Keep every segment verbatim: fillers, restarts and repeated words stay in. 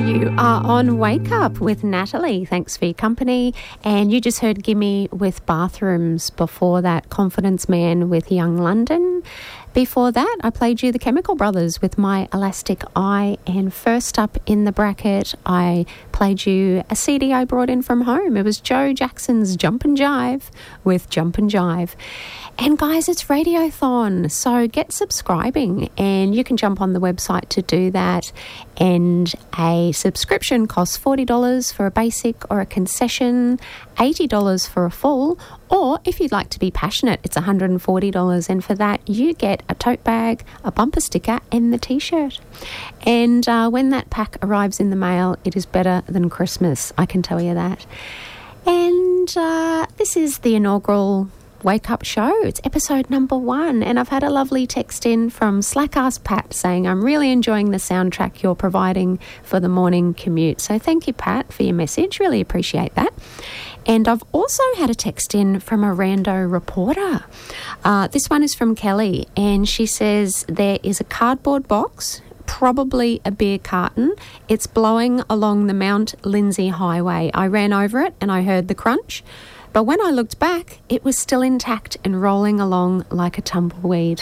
You are on Wake Up with Natalie. Thanks for your company. And you just heard Gimme with Bathrooms. Before that, Confidence Man with Young London. Before that, I played you the Chemical Brothers with My Elastic Eye. And first up in the bracket, I played you a C D I brought in from home. It was Joe Jackson's Jump and Jive with Jump and Jive. And guys, it's Radiothon, so get subscribing, and you can jump on the website to do that. And a subscription costs forty dollars for a basic or a concession, eighty dollars for a full, or if you'd like to be passionate, it's one hundred forty dollars. And for that, you get a tote bag, a bumper sticker, and the T-shirt. And uh, when that pack arrives in the mail, it is better than Christmas, I can tell you that. And uh, this is the inaugural Wake Up Show. It's episode number one, and I've had a lovely text in from Slackass Pat saying, I'm really enjoying the soundtrack you're providing for the morning commute. So thank you, Pat, for your message. Really appreciate that. And I've also had a text in from a rando reporter. Uh, this one is from Kelly, and she says there is a cardboard box, probably a beer carton. It's blowing along the Mount Lindsay Highway. I ran over it and I heard the crunch. But when I looked back, it was still intact and rolling along like a tumbleweed.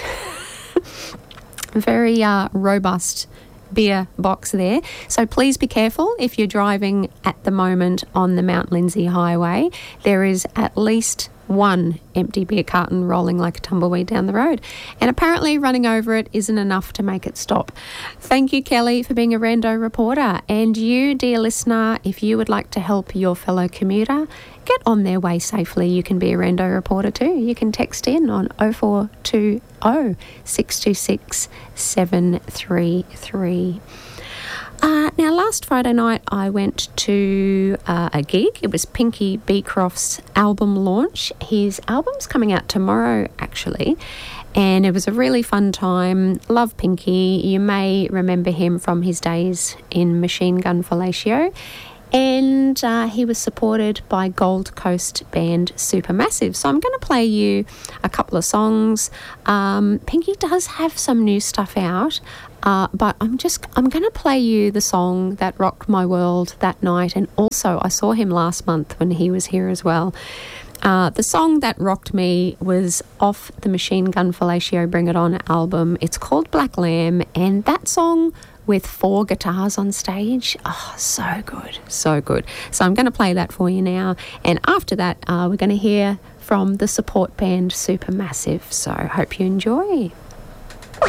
Very uh, robust beer box there. So please be careful if you're driving at the moment on the Mount Lindsay Highway. There is at least one empty beer carton rolling like a tumbleweed down the road. And apparently running over it isn't enough to make it stop. Thank you, Kelly, for being a rando reporter. And you, dear listener, if you would like to help your fellow commuter get on their way safely, you can be a rando reporter too. You can text in on oh four two oh, six two six, seven three three. Uh, now, last Friday night, I went to uh, a gig. It was Pinky Beecroft's album launch. His album's coming out tomorrow, actually, and it was a really fun time. Love Pinky. You may remember him from his days in Machine Gun Fellatio. And uh, he was supported by Gold Coast band Supermassive. So I'm going to play you a couple of songs. Um, Pinky does have some new stuff out, uh, but I'm just I'm going to play you the song that rocked my world that night. And also, I saw him last month when he was here as well. Uh, the song that rocked me was off the Machine Gun Fellatio Bring It On album. It's called Black Lamb, and that song with four guitars on stage. Oh, so good, so good. So I'm going to play that for you now. And after that, uh, we're going to hear from the support band Supermassive. So I hope you enjoy.